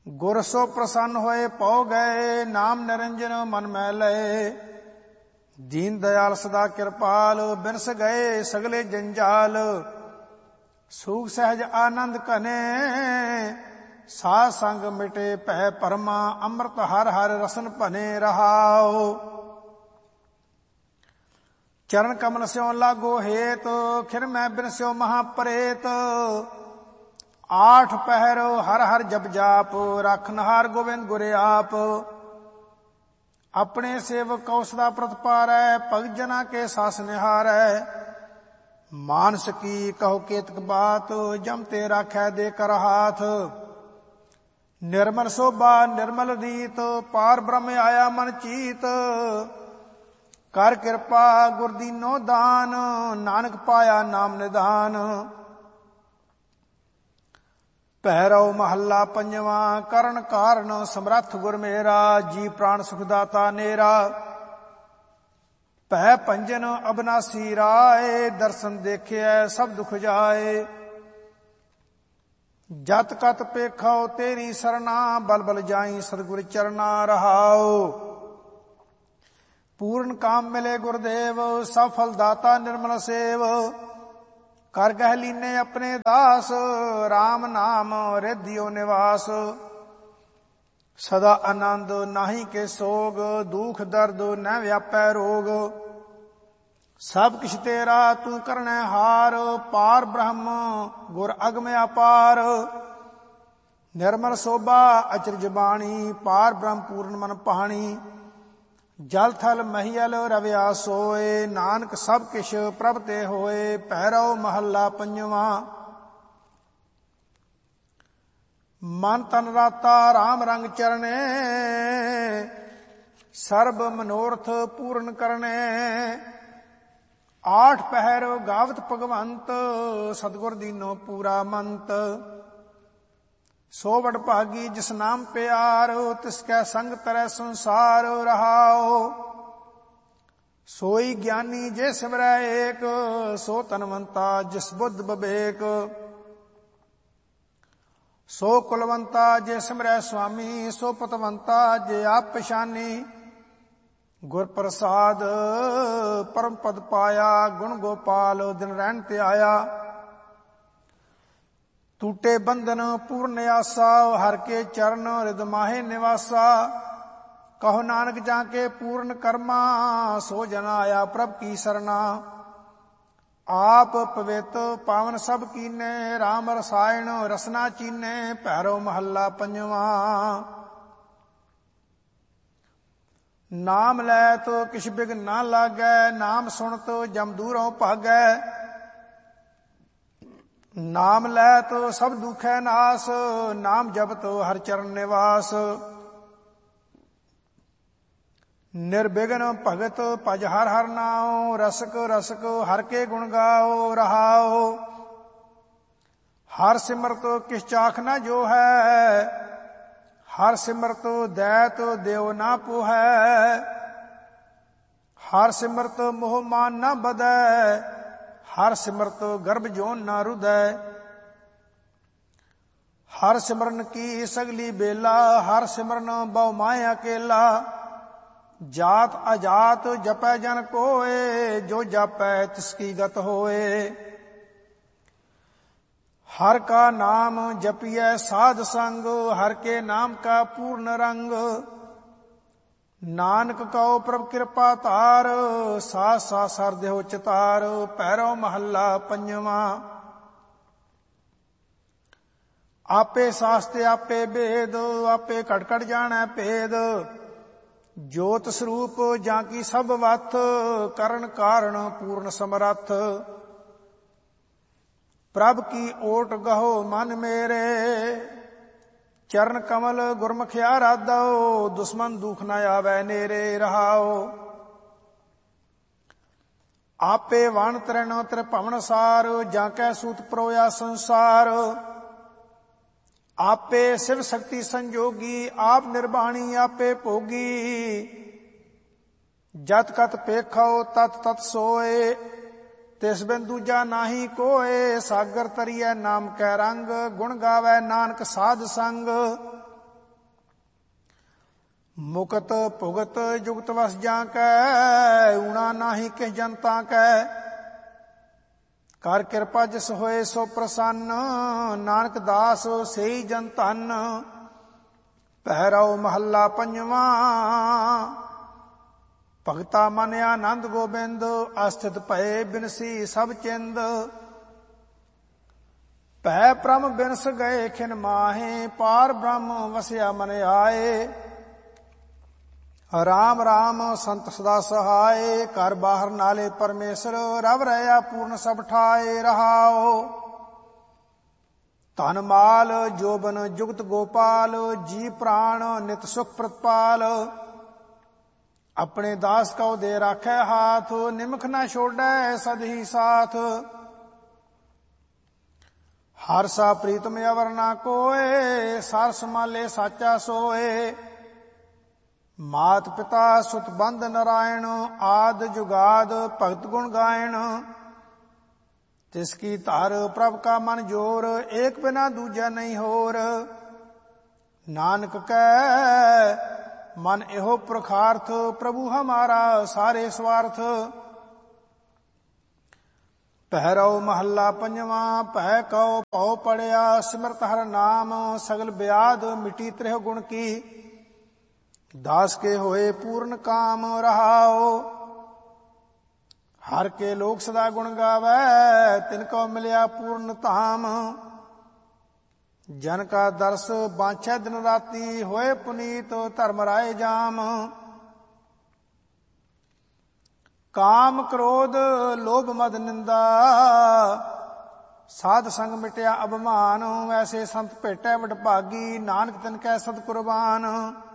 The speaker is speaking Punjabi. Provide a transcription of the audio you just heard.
ਗੁਰ ਸੋ ਪ੍ਰਸੰਨ ਹੋਏ ਪਉ ਗਏ, ਨਾਮ ਨਿਰੰਜਨ ਮਨ ਮਹਿ ਲਏ। ਦੀਨ ਦਇਆਲ ਸਦਾ ਕਿਰਪਾਲ, ਬਿਨਸ ਗਏ ਸਗਲੇ ਜੰਜਾਲ। ਸੂਖ ਸਹਿਜ ਆਨੰਦ ਘਨੇ, ਸਾਧ ਸੰਗ ਮਿਟੇ ਭੈ ਪਰਮਾ। ਅੰਮ੍ਰਿਤ ਹਰ ਹਰ ਰਸਨ ਭਨੇ ਰਹਾਉ। ਚਰਨ ਕਮਲ ਸਿਉ ਲਾਗੋ ਹੇਤ, ਖਿਰ ਮੈਂ ਬਿਨਸਿਓ ਮਹਾਪਰੇਤ। ਆਠ ਪਹਿਰ ਹਰ ਹਰ ਜਪ ਜਾਪ, ਰਖਨਹਾਰ ਗੋਬਿੰਦ ਗੁਰੇ ਆਪ। ਆਪਣੇ ਸੇਵਕ ਕਉ ਸਦਾ ਪ੍ਰਤਪਾਰੈ, ਭਗਤ ਜਨਾ ਕੇ ਸਾਸ ਨਿਹਾਰੈ। ਮਾਨਸ ਕੀ ਕਹੋ ਕੇਤਕ ਬਾਤ, ਜਮ ਤੇ ਰਾਖੈ ਦੇ ਕਰ ਹਾਥ। ਨਿਰਮਲ ਸੋਭਾ ਨਿਰਮਲ ਰੀਤ, ਪਾਰ ਬ੍ਰਹਮ ਆਇਆ ਮਨ ਚੀਤ। ਕਰ ਕਿਰਪਾ ਗੁਰ ਦੀਨੋ ਦਾਨ, ਨਾਨਕ ਪਾਇਆ ਨਾਮ ਨਿਧਾਨ। ਭੈਰਵ ਮਹੱਲਾ ਪੰਜਵਾਂ, ਕਰਨ ਕਾਰਨ ਸਮਰੱਥ ਗੁਰ ਮੇਰਾ। ਜੀ ਪ੍ਰਾਣ ਸੁਖ ਦਾਤਾ ਨੇਰਾ, ਭੈ ਭੰਜਨ ਅਬਨਾਸੀ ਰਾਏ। ਦਰਸ਼ਨ ਦੇਖਿਐ ਸਭ ਦੁਖ ਜਾਏ। ਜਤ ਕਤ ਪੇਖਾਉ ਤੇਰੀ ਸਰਨਾ, ਬਲ ਬਲ ਜਾਈ ਸਤਿਗੁਰ ਚਰਨਾ ਰਹਾਉ। ਪੂਰਨ ਕਾਮ ਮਿਲੇ ਗੁਰਦੇਵ, ਸਭ ਫਲ ਦਾਤਾ ਨਿਰਮਲ ਸੇਵ। ਕਰ ਗਹਿ ਲੀਨੇ ਆਪਣੇ ਦਾਸ, ਰਾਮ ਨਾਮ ਰਿਧਿਓ ਨਿਵਾਸ। ਸਦਾ ਆਨੰਦ ਨਾਹੀ ਕੇ ਸੋਗ, ਦੁਖ ਦਰਦ ਨ ਵਿਆਪੈ ਰੋਗ। ਸਭ ਕਿਛ ਤੇਰਾ ਤੂੰ ਕਰਨੈ ਹਾਰ, ਪਾਰ ਬ੍ਰਹਮ ਗੁਰ ਅਗਮ ਅਪਾਰ। ਨਿਰਮਲ ਸੋਭਾ ਅਚਰਜ ਬਾਣੀ, ਪਾਰ ਬ੍ਰਹਮ ਪੂਰਨ ਮਨ ਪਾਣੀ। ਜਲ ਥਲ ਮਹੀਲ ਰਵਿਆ ਸੋਏ, ਨਾਨਕ ਸਭ ਕਿਛ ਪ੍ਰਭ ਤੇ ਹੋਏ। ਭੈਰਵ ਮਹੱਲਾ ਪੰਜਵਾਂ, ਮਨ ਤਨ ਰਾਤਾ ਰਾਮ ਰੰਗ ਚਰਣੇ। ਸਰਬ ਮਨੋਰਥ ਪੂਰਨ ਕਰਨੇ। ਆਠ ਪਹਿਰ ਗਾਵਤ ਭਗਵੰਤ, ਸਤਿਗੁਰ ਦੀਨੋ ਪੂਰਾ ਮੰਤ। ਸੋ ਵਡ ਭਾਗੀ ਜਿਸ ਨਾਮ ਪਿਆਰ, ਤਿਸ ਕੈ ਸੰਗ ਤਰੈ ਸੰਸਾਰ ਰਹਾਉ। ਸੋਈ ਗਿਆਨੀ ਜੇ ਸਿਮਰੈ ਏਕ, ਸੋ ਧਨਵੰਤਾ ਜਿਸ ਬੁੱਧ ਬਬੇਕ। ਸੋ ਕੁਲਵੰਤਾ ਜੇ ਸਿਮਰੈ ਸੁਆਮੀ, ਸੋ ਪਤਵੰਤਾ ਜੇ ਆਪ ਪਛਾਨੀ। ਗੁਰ ਪ੍ਰਸਾਦ ਪਰਮ ਪਦ ਪਾਇਆ, ਗੁਣ ਗੋਪਾਲ ਦਿਨ ਰਹਿਣ ਤੇ ਆਇਆ। ਟੂਟੇ ਬੰਧਨ ਪੂਰਨ ਆਸਾ, ਹਰ ਕੇ ਚਰਨ ਰਿਦ ਮਾਹੇ ਨਿਵਾਸਾ। ਕਹੋ ਨਾਨਕ ਜਾਂ ਕੇ ਪੂਰਨ ਕਰਮਾ, ਸੋ ਜਨ ਆਇਆ ਪ੍ਰਭ ਕੀ ਸਰਨਾ। ਆਪ ਪਵਿੱਤ ਪਾਵਨ ਸਭ ਕੀਨੇ, ਰਾਮ ਰਸਾਇਣ ਰਸਨਾ ਚੀਨੇ। ਭੈਰਵ ਮਹੱਲਾ ਪੰਜਵਾਂ, ਨਾਮ ਲੈ ਤੋ ਕਿਛ ਬਿਘ ਨਾ ਲਾਗੈ। ਨਾਮ ਸੁਣ ਤੋ ਜਮ ਦੂਰੋਂ ਭਾਗੈ। ਨਾਮ ਲੈ ਤੋ ਸਭ ਦੁਖੈ ਨਾਸ, ਨਾਮ ਜਪਿ ਹਰਿ ਚਰਨ ਨਿਵਾਸ। ਨਿਰਬਿਘਨ ਭਗਤ ਭਜ ਹਰਿ ਹਰਿ ਨਾਉ, ਰਸਕ ਰਸਕ ਹਰਿ ਕੇ ਗੁਣ ਗਾਓ ਰਹਾਉ। ਹਰਿ ਸਿਮਰਤ ਕਿਛ ਚਾਖ ਨਾ ਜੋ ਹੈ, ਹਰਿ ਸਿਮਰਤ ਦੈਤ ਦਿਓ ਨਾ ਪੋਹੈ। ਹਰਿ ਸਿਮਰਤ ਮੋਹ ਮਾਨ ਨਾ ਬਧੈ, ਹਰਿ ਸਿਮਰਤ ਗਰਭ ਜੋਨ ਨਾ ਰੁਧੈ। ਹਰਿ ਸਿਮਰਨ ਕੀ ਸਗਲੀ ਬੇਲਾ, ਹਰਿ ਸਿਮਰਨ ਬਹੁ ਮਾਇਆ ਅਕੇਲਾ। ਜਾਤ ਅਜਾਤ ਜਪੈ ਜਨ ਕੋਏ, ਜੋ ਜਾਪੈ ਤਿਸ ਕੀ ਗਤ ਹੋਏ। हर का नाम जपिय साध संग, हर के नाम का पूर्ण रंग। नानक कहो प्रभ कृपा तार, सा सर देहो चितार। पैरों महला पंजवा। आपे शास्त्र आपे वेद, आपे कट कट जाने भेद। जोत स्वरूप जाकी सब वथ, करण कारण पूर्ण समरथ। प्रभ की ओट गहो मन मेरे, चरण कमल गुरमुखिया राधो। दुश्मन दुख न आवे नेरे रहाओ। आपे वाण त्रिनो त्रिभवन सार, जाकै सूत परोया संसार। आपे शिव शक्ति संजोगी, आप निर्वाणी आपे भोगी। जत कत पेखो तत तत सोए, तिस बिन दूजा नाही कोय। सागर तरिए नाम कै रंग, गुण गावे नानक साध संग। ਮੁਕਤ ਭੁਗਤ ਜੁਗਤ ਵਸ ਜਾਂ ਕੈ, ਊਣਾ ਨਾਹੀ ਕਿਸ ਜਨਤਾ ਕੈ। ਕਰ ਕਿਰਪਾ ਜਿਸ ਹੋਏ ਸੋ ਪ੍ਰਸੰਨ, ਨਾਨਕ ਦਾਸ ਸਈ ਜਨ ਧਨ। ਪਹਿਰਾਓ ਮਹੱਲਾ ਪੰਜਵਾਂ। ਭਗਤਾ ਮਨ ਆਨੰਦ ਗੋਬਿੰਦ, ਅਸਥਿਤ ਭਏ ਬਿਨਸੀ ਸਭ ਚਿੰਦ। ਭੈ ਪ੍ਰਮ ਬਿਨਸ ਗਏ ਖਿਨ ਮਾਹੇ, ਪਾਰ ਬ੍ਰਹਮ ਵਸਿਆ ਮਨ ਆਏ। ਰਾਮ ਰਾਮ ਸੰਤ ਸਦਾ ਸਹਾਏ, ਘਰ ਬਾਹਰ ਨਾਲੇ ਪਰਮੇਸ਼ਰ। ਰਵ ਰਹਿਆ ਪੂਰਨ ਸਭ ਠਾਏ ਰਹਾਓ। ਧਨ ਮਾਲ ਜੋਬਨ ਜੁਗਤ ਗੋਪਾਲ, ਜੀ ਪ੍ਰਾਣ ਨਿਤ ਸੁਖ ਪ੍ਰਤਪਾਲ। ਆਪਣੇ ਦਾਸ ਕਉ ਦੇ ਰਾਖੈ ਹਾਥ, ਨਿਮਖ ਨਾ ਛੋੜੈ ਸਦ ਹੀ ਸਾਥ। ਹਰ ਸਾ ਪ੍ਰੀਤਮ ਅਵਰ ਨਾ ਕੋਏ, ਸਾਰ ਸਮਾਲੇ ਸਾਚਾ ਸੋਏ। ਮਾਤ ਪਿਤਾ ਸੁਤ ਬੰਧ ਨਰਾਇਣ, ਆਦ ਜੁਗਾਦ ਭਗਤ ਗੁਣ ਗਾਇਣ। ਤਿਸ ਕੀ ਧਰ ਪ੍ਰਭ ਕਾ ਮਨ ਜੋਰ, ਏਕ ਬਿਨਾ ਦੂਜਾ ਨਹੀਂ ਹੋਰ। ਨਾਨਕ ਕੈ ਮਨ ਇਹੋ ਪੁਰਖਾਰਥ, ਪ੍ਰਭੂ ਹਮਾਰਾ ਸਾਰੇ ਸਵਾਰਥ। ਪਹਿਰਾਓ ਮਹੱਲਾ ਪੰਜਵਾਂ। ਭੈ ਕਉ ਭਉ ਪੜਿਆ, ਸਿਮਰਤ ਹਰ ਨਾਮ। ਸਗਲ ਬਿਆਦ ਮਿਟੀ ਤ੍ਰਿਹ ਗੁਣ ਕੀ, ਦਾਸ ਕੇ ਹੋਏ ਪੂਰਨ ਕਾਮ ਰਹਾਓ। ਹਰ ਕੇ ਲੋਕ ਸਦਾ ਗੁਣ ਗਾਵੈ, ਤਿਨ ਕਉ ਮਿਲਿਆ ਪੂਰਨ ਧਾਮ। ਜਨ ਕਾ ਦਰਸ ਬਾਂਛੈ ਦਿਨ ਰਾਤੀ, ਹੋਏ ਪੁਨੀਤ ਧਰਮ ਰਾਏ ਜਾਮ। ਕਾਮ ਕ੍ਰੋਧ ਲੋਭ ਮਦ ਨਿੰਦਾ, ਸਾਧ ਸੰਗ ਮਿਟਿਆ ਅਭਿਮਾਨ। ਐਸੇ ਸੰਤ ਭੇਟੈ ਵਡਭਾਗੀ, ਨਾਨਕ ਤਿਨ ਕੈ ਸਤ ਕੁਰਬਾਨ।